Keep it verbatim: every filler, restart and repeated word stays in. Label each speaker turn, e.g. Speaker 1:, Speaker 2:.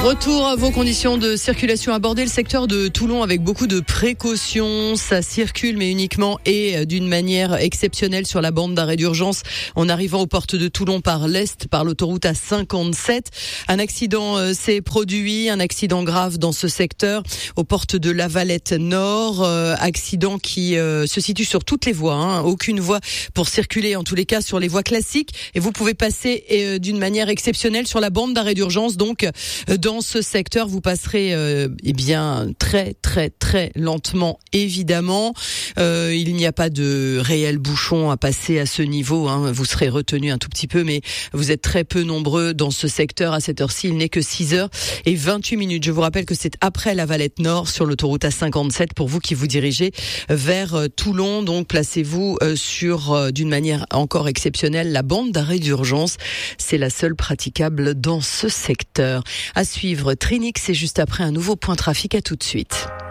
Speaker 1: Retour à vos conditions de circulation. Aborder le secteur de Toulon avec beaucoup de précautions. Ça circule, mais uniquement et d'une manière exceptionnelle sur la bande d'arrêt d'urgence en arrivant aux portes de Toulon par l'est, par l'autoroute A cinquante-sept. Un accident euh, s'est produit, un accident grave dans ce secteur aux portes de La Valette Nord. Euh, accident qui euh, se situe sur toutes les voies. Hein. Aucune voie pour circuler, en tous les cas sur les voies classiques. Et vous pouvez passer euh, d'une manière exceptionnelle sur la bande d'arrêt d'urgence. Donc, euh, dans ce secteur, vous passerez euh, eh bien très très très lentement, évidemment. Euh, il n'y a pas de réel bouchon à passer à ce niveau. Hein. Vous serez retenu un tout petit peu, mais vous êtes très peu nombreux dans ce secteur. À cette heure-ci, il n'est que six heures vingt-huit minutes. Je vous rappelle que c'est après La Valette Nord sur l'autoroute A cinquante-sept pour vous qui vous dirigez vers euh, Toulon. Donc placez-vous euh, sur, euh, d'une manière encore exceptionnelle, la bande d'arrêt d'urgence. C'est la seule praticable dans ce secteur. À suivre, Trinix, c'est juste après un nouveau point trafic. À tout de suite.